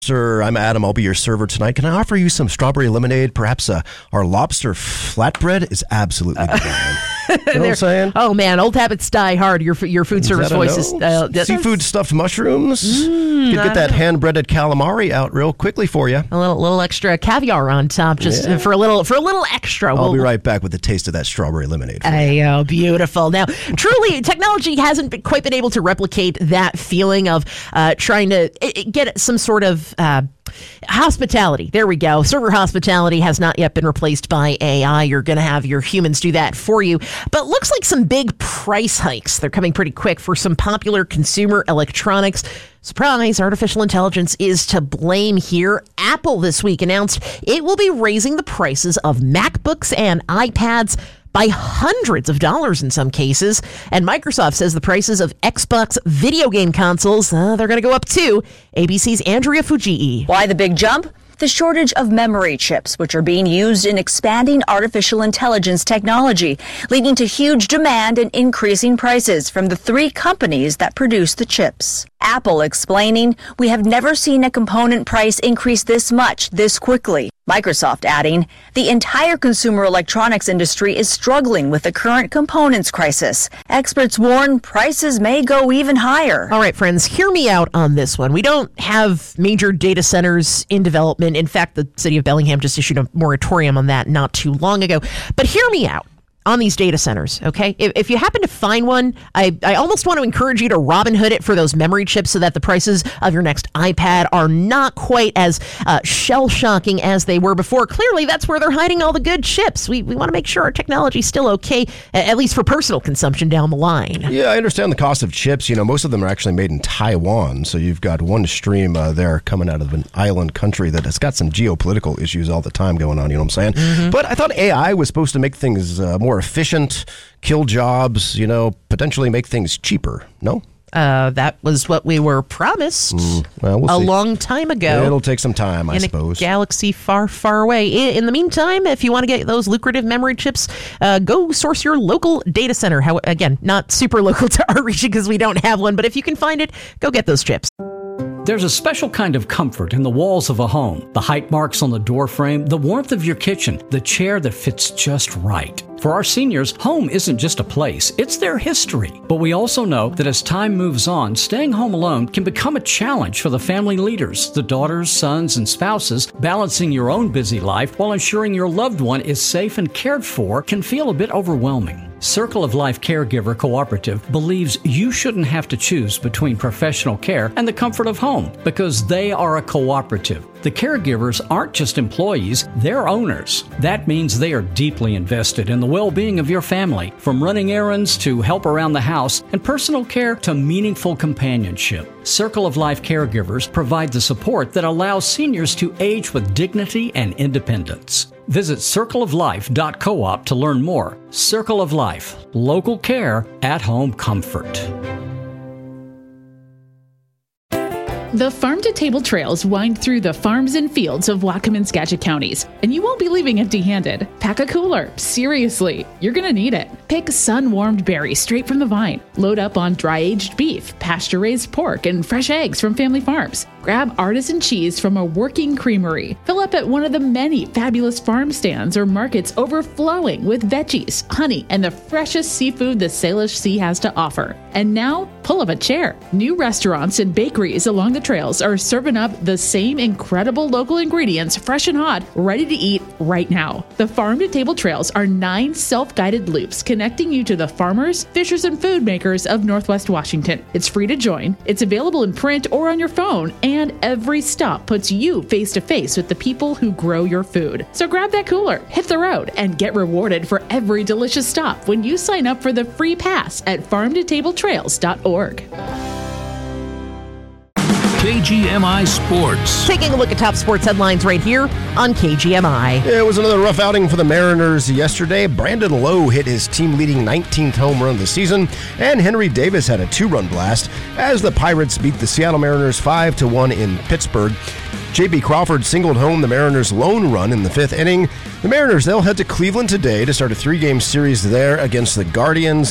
Sir, I'm Adam. I'll be your server tonight. Can I offer you some strawberry lemonade? Perhaps our lobster flatbread is absolutely divine. You know what I'm saying? Oh, man. Old habits die hard. Your food service voice is... Seafood stuffed mushrooms. You get that hand-breaded calamari out real quickly for you. A little extra caviar on top, just for a little extra. I'll be right back with the taste of that strawberry lemonade. Oh, beautiful. Now, truly, technology hasn't quite been able to replicate that feeling of trying to get some sort of hospitality. There we go. Server hospitality has not yet been replaced by AI. You're going to have your humans do that for you. But looks like some big price hikes. They're coming pretty quick for some popular consumer electronics. Surprise, artificial intelligence is to blame here. Apple this week announced it will be raising the prices of MacBooks and iPads by hundreds of dollars in some cases. And Microsoft says the prices of Xbox video game consoles, they're going to go up too. ABC's Andrea Fujii. Why the big jump? The shortage of memory chips, which are being used in expanding artificial intelligence technology, leading to huge demand and increasing prices from the three companies that produce the chips. Apple explaining, "We have never seen a component price increase this much, this quickly." Microsoft adding, "The entire consumer electronics industry is struggling with the current components crisis. Experts warn prices may go even higher." All right, friends, hear me out on this one. We don't have major data centers in development. In fact, the city of Bellingham just issued a moratorium on that not too long ago. But hear me out on these data centers, okay? If you happen to find one, I almost want to encourage you to Robin Hood it for those memory chips so that the prices of your next iPad are not quite as shell-shocking as they were before. Clearly, that's where they're hiding all the good chips. We want to make sure our technology is still okay, at least for personal consumption down the line. Yeah, I understand the cost of chips. You know, most of them are actually made in Taiwan, so you've got one stream there coming out of an island country that has got some geopolitical issues all the time going on, you know what I'm saying? Mm-hmm. But I thought AI was supposed to make things more efficient, kill jobs, potentially make things cheaper. No? That was what we were promised we'll a see. long time ago. It'll take some time, I suppose. In a galaxy far, far away. In the meantime, if you want to get those lucrative memory chips, go source your local data center. Again, not super local to our region because we don't have one, but if you can find it, go get those chips. There's a special kind of comfort in the walls of a home, the height marks on the door frame, the warmth of your kitchen, the chair that fits just right. For our seniors, home isn't just a place, it's their history. But we also know that as time moves on, staying home alone can become a challenge for the family leaders, the daughters, sons, and spouses. Balancing your own busy life while ensuring your loved one is safe and cared for can feel a bit overwhelming. Circle of Life Caregiver Cooperative believes you shouldn't have to choose between professional care and the comfort of home because they are a cooperative. The caregivers aren't just employees, they're owners. That means they are deeply invested in the well-being of your family, from running errands to help around the house and personal care to meaningful companionship. Circle of Life Caregivers provide the support that allows seniors to age with dignity and independence. Visit circleoflife.coop to learn more. Circle of Life, local care, at-home comfort. The farm-to-table trails wind through the farms and fields of Whatcom and Skagit counties, and you won't be leaving empty-handed. Pack a cooler. Seriously, you're going to need it. Pick sun-warmed berries straight from the vine. Load up on dry-aged beef, pasture-raised pork, and fresh eggs from family farms. Grab artisan cheese from a working creamery. Fill up at one of the many fabulous farm stands or markets overflowing with veggies, honey, and the freshest seafood the Salish Sea has to offer. And now, pull up a chair. New restaurants and bakeries along the trails are serving up the same incredible local ingredients, fresh and hot, ready to eat right now. The Farm to Table Trails are 9 self-guided loops connecting you to the farmers, fishers, and food makers of Northwest Washington. It's free to join. It's available in print or on your phone, and every stop puts you face to face with the people who grow your food. So grab that cooler, hit the road, and get rewarded for every delicious stop when you sign up for the free pass at farmtotabletrails.org. KGMI Sports. Taking a look at top sports headlines right here on KGMI. It was another rough outing for the Mariners yesterday. Brandon Lowe hit his team-leading 19th home run of the season, and Henry Davis had a 2-run blast as the Pirates beat the Seattle Mariners 5-1 in Pittsburgh. J.B. Crawford singled home the Mariners' lone run in the 5th inning. The Mariners, they'll head to Cleveland today to start a 3-game series there against the Guardians.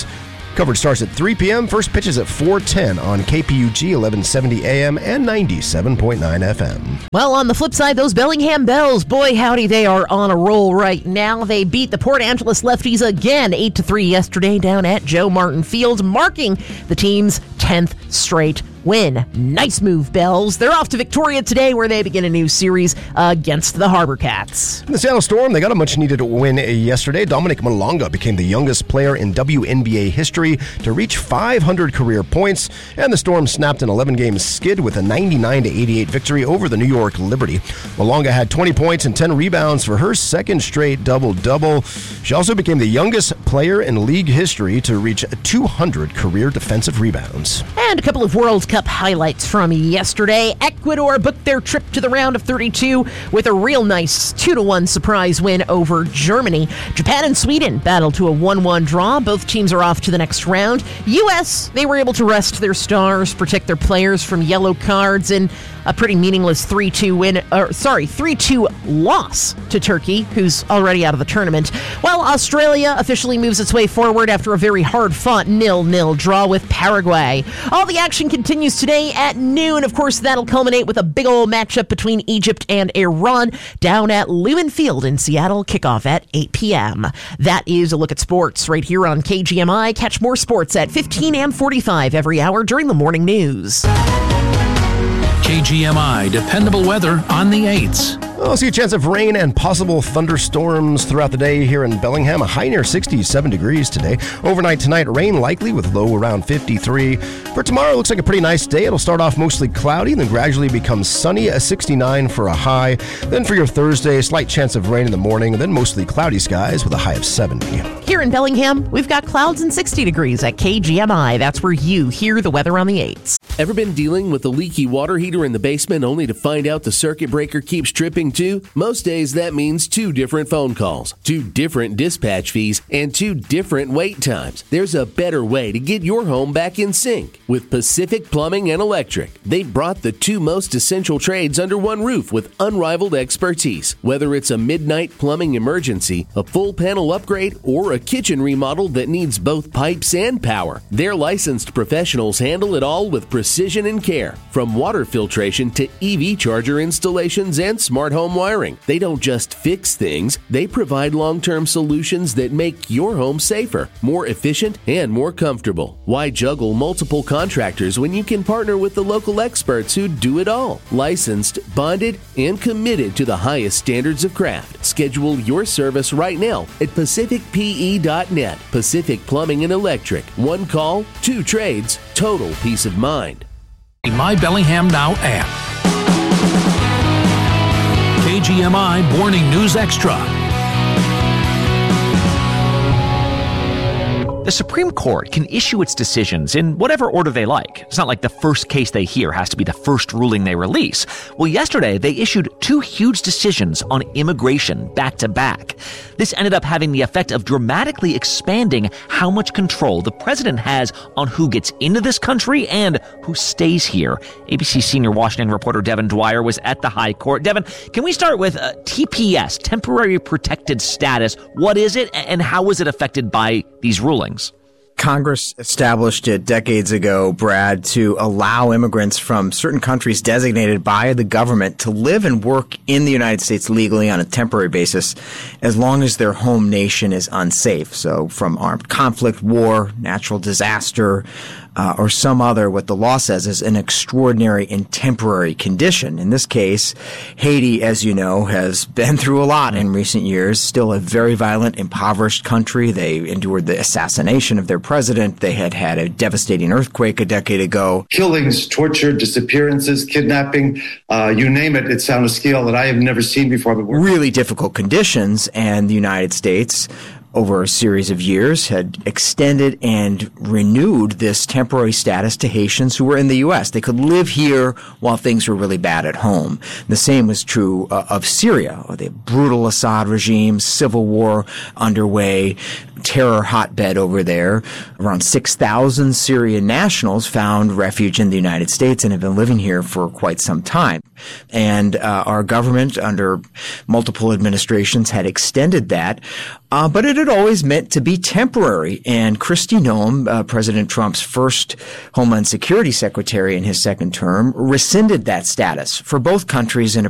Coverage starts at 3 p.m. First pitch is at 4:10 on KPUG 1170 AM and 97.9 FM. Well, on the flip side, those Bellingham Bells, boy howdy, they are on a roll right now. They beat the Port Angeles Lefties again 8-3 yesterday down at Joe Martin Field, marking the team's 10th straight win. Nice move, Bells. They're off to Victoria today, where they begin a new series against the Harbor Cats. The Seattle Storm, they got a much-needed win yesterday. Dominic Malonga became the youngest player in WNBA history to reach 500 career points, and the Storm snapped an 11-game skid with a 99-88 victory over the New York Liberty. Malonga had 20 points and 10 rebounds for her second straight double-double. She also became the youngest player in league history to reach 200 career defensive rebounds. And a couple of World Cup highlights from yesterday. Ecuador booked their trip to the round of 32 with a real nice 2-1 surprise win over Germany. Japan and Sweden battled to a 1-1 draw. Both teams are off to the next round. U.S., they were able to rest their stars, protect their players from yellow cards, and a pretty meaningless 3-2 loss to Turkey, who's already out of the tournament. While Australia officially moves its way forward after a very hard-fought 0-0 draw with Paraguay. All the action continues today at noon. Of course, that'll culminate with a big old matchup between Egypt and Iran down at Lumen Field in Seattle. Kickoff at 8 p.m. That is a look at sports right here on KGMI. Catch more sports at 15 and 45 every hour during the morning news. KGMI, dependable weather on the 8s. I'll see a chance of rain and possible thunderstorms throughout the day here in Bellingham. A high near 67 degrees today. Overnight tonight, rain likely with low around 53. For tomorrow, looks like a pretty nice day. It'll start off mostly cloudy, then gradually become sunny, a 69 for a high. Then for your Thursday, a slight chance of rain in the morning, then mostly cloudy skies with a high of 70. Here in Bellingham, we've got clouds and 60 degrees at KGMI. That's where you hear the weather on the 8s. Ever been dealing with a leaky water heater in the basement only to find out the circuit breaker keeps tripping too? Most days that means 2 different phone calls, 2 different dispatch fees, and 2 different wait times. There's a better way to get your home back in sync with Pacific Plumbing and Electric. They've brought the 2 most essential trades under one roof with unrivaled expertise. Whether it's a midnight plumbing emergency, a full panel upgrade, or a kitchen remodel that needs both pipes and power, their licensed professionals handle it all with precision and care. From water filtration to EV charger installations and smart home wiring. They don't just fix things, they provide long-term solutions that make your home safer, more efficient, and more comfortable. Why juggle multiple contractors when you can partner with the local experts who do it all? Licensed, bonded, and committed to the highest standards of craft. Schedule your service right now at pacificpe.net. Pacific Plumbing and Electric. 1 call, 2 trades, total peace of mind. My Bellingham Now app. KGMI Morning News Extra. The Supreme Court can issue its decisions in whatever order they like. It's not like the first case they hear has to be the first ruling they release. Well, yesterday they issued 2 huge decisions on immigration back to back. This ended up having the effect of dramatically expanding how much control the president has on who gets into this country and who stays here. ABC senior Washington reporter Devin Dwyer was at the High Court. Devin, can we start with TPS, Temporary Protected Status? What is it and how was it affected by these rulings? Congress established it decades ago, Brad, to allow immigrants from certain countries designated by the government to live and work in the United States legally on a temporary basis as long as their home nation is unsafe. So from armed conflict, war, natural disaster, or some other, what the law says is an extraordinary and temporary condition. In this case, Haiti, as you know, has been through a lot in recent years, still a very violent, impoverished country. They endured the assassination of their president. They had had a devastating earthquake a decade ago. Killings, torture, disappearances, kidnapping, you name it, it's on a scale that I have never seen before. Really difficult conditions, and the United States over a series of years, had extended and renewed this temporary status to Haitians who were in the U.S. They could live here while things were really bad at home. The same was true of Syria, the brutal Assad regime, civil war underway. terror hotbed over there. Around 6,000 Syrian nationals found refuge in the United States and have been living here for quite some time. And our government, under multiple administrations, had extended that, but it had always meant to be temporary. And Kristi Noem, President Trump's first Homeland Security Secretary in his second term, rescinded that status for both countries in a